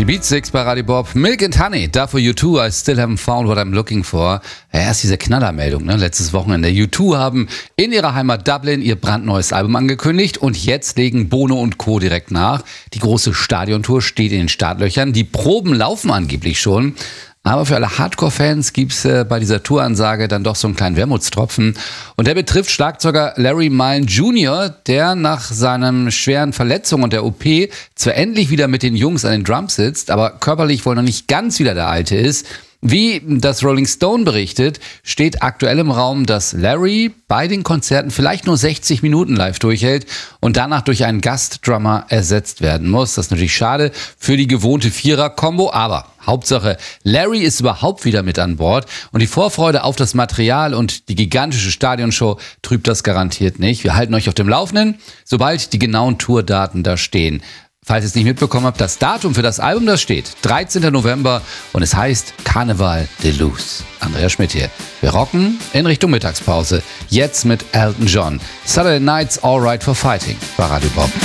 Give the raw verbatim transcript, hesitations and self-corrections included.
Die Beatsticks bei Radio Bob. Milk and Honey, dafür U zwei, I still haven't found what I'm looking for. Ja, erst diese Knallermeldung, ne? Letztes Wochenende. U zwei haben in ihrer Heimat Dublin ihr brandneues Album angekündigt und jetzt legen Bono und Co. direkt nach. Die große Stadiontour steht in den Startlöchern. Die Proben laufen angeblich schon. Aber für alle Hardcore-Fans gibt's äh, bei dieser Touransage dann doch so einen kleinen Wermutstropfen. Und der betrifft Schlagzeuger Larry Mullen Junior, der nach seinen schweren Verletzungen und der O P zwar endlich wieder mit den Jungs an den Drums sitzt, aber körperlich wohl noch nicht ganz wieder der Alte ist. Wie das Rolling Stone berichtet, steht aktuell im Raum, dass Larry bei den Konzerten vielleicht nur sechzig Minuten live durchhält und danach durch einen Gastdrummer ersetzt werden muss. Das ist natürlich schade für die gewohnte Vierer-Kombo, aber Hauptsache, Larry ist überhaupt wieder mit an Bord und die Vorfreude auf das Material und die gigantische Stadionshow trübt das garantiert nicht. Wir halten euch auf dem Laufenden, sobald die genauen Tourdaten da stehen. Falls ihr es nicht mitbekommen habt, das Datum für das Album, das steht, dreizehnter November und es heißt Carnival de Luz. Andreas Schmidt hier. Wir rocken in Richtung Mittagspause. Jetzt mit Elton John. Saturday Night's All Right for Fighting bei Radio Bob.